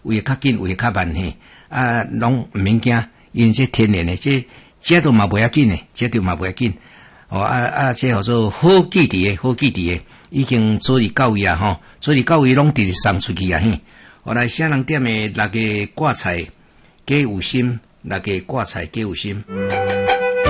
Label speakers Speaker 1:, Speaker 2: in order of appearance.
Speaker 1: 有诶较紧，有诶较慢嘿，拢毋免惊，因这天然诶，这都嘛袂要紧诶，这都嘛袂要紧。这叫做好记伫诶，已经做哩教育啊吼，做哩教育拢直直送出去啊嘿。来啥人点诶，6个挂菜，加有心，6个挂菜加有心。